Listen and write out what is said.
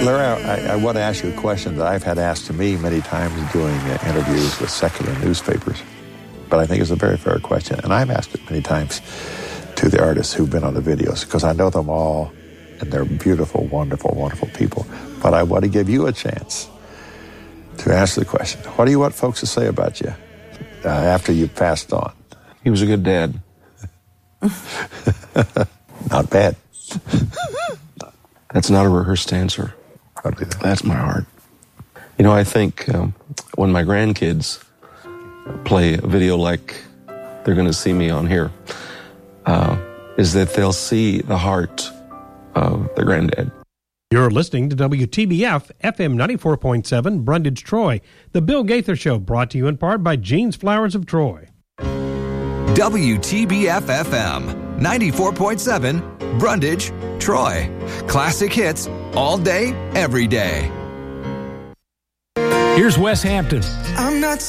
Larry, I want to ask you a question that I've had asked to me many times doing interviews with secular newspapers, but I think it's a very fair question, and I've asked it many times to the artists who've been on the videos, because I know them all, and they're beautiful, wonderful, wonderful people. But I want to give you a chance to answer the question. What do you want folks to say about you after you've passed on? He was a good dad. Not bad. That's not a rehearsed answer. That's my heart. You know, I think when my grandkids play a video like they're going to see me on here, is that they'll see the heart of their granddad. You're listening to WTBF FM 94.7 Brundage, Troy. The Bill Gaither Show, brought to you in part by Jean's Flowers of Troy. WTBF FM 94.7 Brundage, Troy. Classic hits all day, every day. Here's Wes Hampton. I'm not